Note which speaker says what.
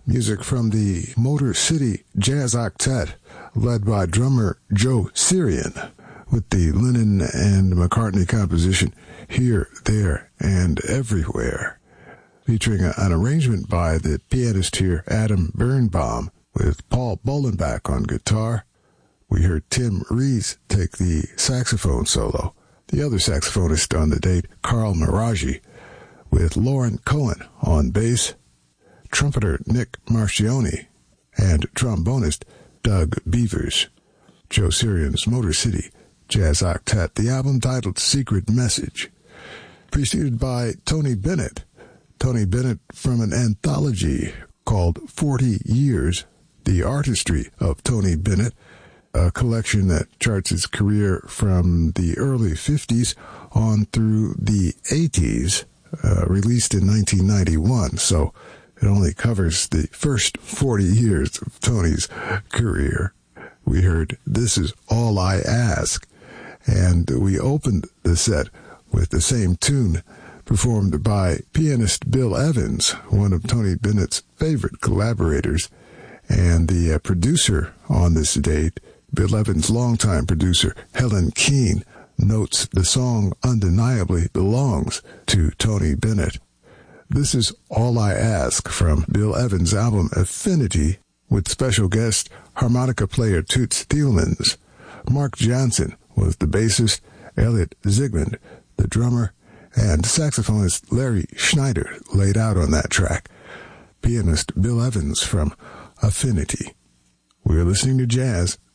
Speaker 1: Music from the Motor City Jazz Octet, led by drummer Joe Sirian, with the Lennon and McCartney composition Here, There, and Everywhere, featuring an arrangement by the pianist here Adam Birnbaum, with Paul Bolenbach on guitar. We heard Tim Rees take the saxophone solo. The other saxophonist on the date, Carl Maraji, with Lauren Cohen on bass, trumpeter Nick Marcioni, and trombonist Doug Beavers. Joe Sirian's Motor City Jazz Octet, the album titled Secret Message, preceded by Tony Bennett. Tony Bennett from an anthology called 40 Years, The Artistry of Tony Bennett, a collection that charts his career from the early 50s on through the 80s, released in 1991. So it only covers the first 40 years of Tony's career. We heard This Is All I Ask, and we opened the set with the same tune performed by pianist Bill Evans, one of Tony Bennett's favorite collaborators, and the producer on this date, Bill Evans' longtime producer Helen Keane, notes the song undeniably belongs to Tony Bennett. This is All I Ask from Bill Evans' album Affinity, with special guest harmonica player Toots Thielmans. Mark Johnson was the bassist, Elliot Zygmunt the drummer, and saxophonist Larry Schneider laid out on that track. Pianist Bill Evans from Affinity. We're listening to jazz